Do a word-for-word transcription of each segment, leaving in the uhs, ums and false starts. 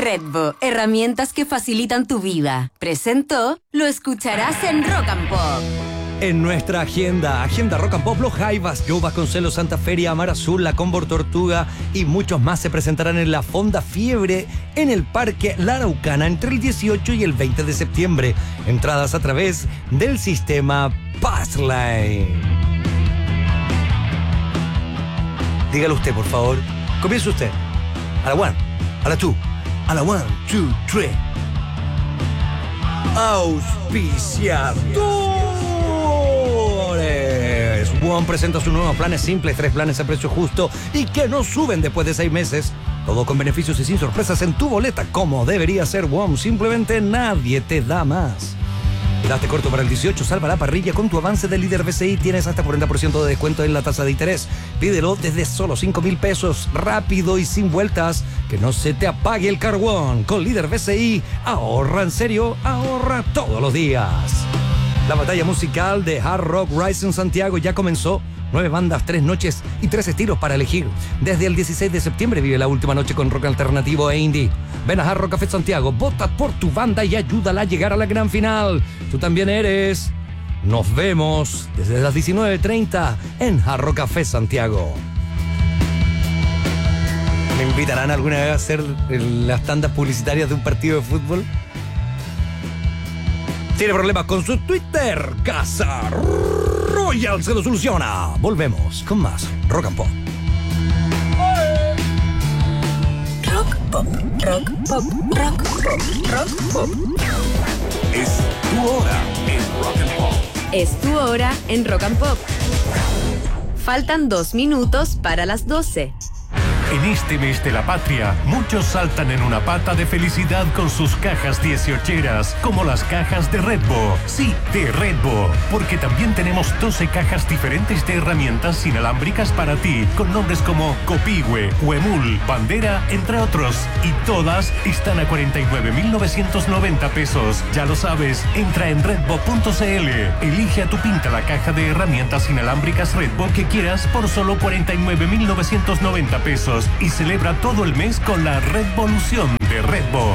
Redbo, herramientas que facilitan tu vida. Presentó, lo escucharás en Rock and Pop. En nuestra agenda, Agenda Rock and Pop, Los Jaivas, Joe Vasconcelos, Santa Feria, Mar Azul, La Combor Tortuga y muchos más se presentarán en la Fonda Fiebre en el Parque La Araucana entre el dieciocho y el veinte de septiembre. Entradas a través del sistema Passline. Dígalo usted, por favor. Comience usted. A la one, a la two, a la one, two, three. Auspiciador. WOM presenta sus nuevos planes simples, tres planes a precio justo y que no suben después de seis meses. Todo con beneficios y sin sorpresas en tu boleta, como debería ser WOM. Simplemente nadie te da más. Quedaste corto para el dieciocho, salva la parrilla con tu avance del líder B C I. Tienes hasta cuarenta por ciento de descuento en la tasa de interés. Pídelo desde solo cinco mil pesos, rápido y sin vueltas. Que no se te apague el carbón. Con líder B C I, ahorra en serio, ahorra todos los días. La batalla musical de Hard Rock Rising Santiago ya comenzó. Nueve bandas, tres noches y tres estilos para elegir. Desde el dieciséis de septiembre vive la última noche con rock alternativo e indie. Ven a Hard Rock Café Santiago, vota por tu banda y ayúdala a llegar a la gran final. Tú también eres. Nos vemos desde las diecinueve treinta en Hard Rock Café Santiago. ¿Me invitarán alguna vez a hacer las tandas publicitarias de un partido de fútbol? ¿Tiene problemas con su Twitter? Casa Royal se lo soluciona. Volvemos con más Rock and Pop. Rock Pop, Rock Pop, Rock Pop, Rock Pop. Es tu hora en Rock and Pop. Es tu hora en Rock and Pop. Faltan dos minutos para las doce. En este mes de la patria, muchos saltan en una pata de felicidad con sus cajas dieciocheras, como las cajas de Redbo. Sí, de Redbo, porque también tenemos doce cajas diferentes de herramientas inalámbricas para ti, con nombres como Copihue, Huemul, Bandera, entre otros. Y todas están a cuarenta y nueve mil novecientos noventa pesos. Ya lo sabes, entra en redbo punto c l, elige a tu pinta la caja de herramientas inalámbricas Redbo que quieras por solo cuarenta y nueve mil novecientos noventa pesos. Y celebra todo el mes con la Redvolución de Redbo.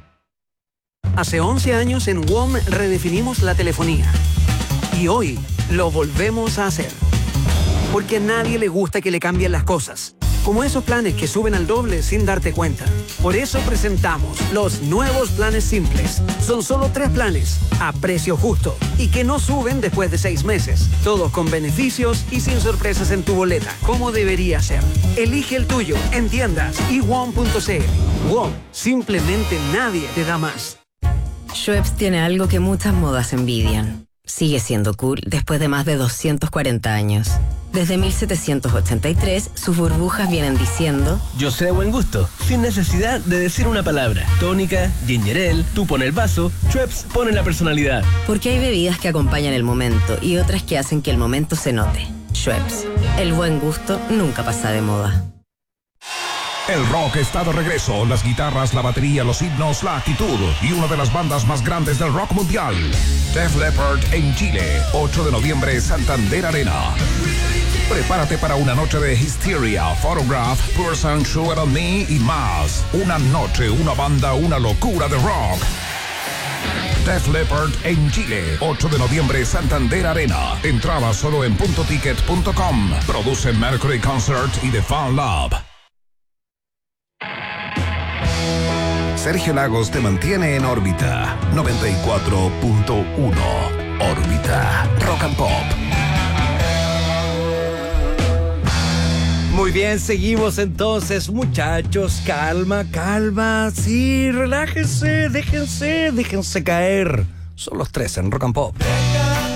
Hace once años en WOM redefinimos la telefonía. Y hoy lo volvemos a hacer. Porque a nadie le gusta que le cambien las cosas. Como esos planes que suben al doble sin darte cuenta. Por eso presentamos los nuevos planes simples. Son solo tres planes, a precio justo, y que no suben después de seis meses. Todos con beneficios y sin sorpresas en tu boleta, como debería ser. Elige el tuyo en tiendas y WOM punto c l. WOM, simplemente nadie te da más. Schweppes tiene algo que muchas modas envidian. Sigue siendo cool después de más de doscientos cuarenta años. Desde mil setecientos ochenta y tres, sus burbujas vienen diciendo: yo sé de buen gusto, sin necesidad de decir una palabra. Tónica, ginger ale, tú pon el vaso, Schweppes pone la personalidad. Porque hay bebidas que acompañan el momento y otras que hacen que el momento se note. Schweppes, el buen gusto nunca pasa de moda. El rock está de regreso, las guitarras, la batería, los himnos, la actitud y una de las bandas más grandes del rock mundial. Def Leppard en Chile, ocho de noviembre, Santander Arena. Prepárate para una noche de Hysteria, Photograph, Person, Sugar on Me y más. Una noche, una banda, una locura de rock. Def Leppard en Chile, ocho de noviembre, Santander Arena. Entrada solo en punto ticket punto com. Produce Mercury Concert y The Fan Lab. Sergio Lagos te mantiene en órbita. noventa y cuatro punto uno. Órbita. Rock and Pop. Muy bien, seguimos entonces, muchachos. Calma, calma. Sí, relájense, déjense, déjense caer. Son los tres en Rock and Pop.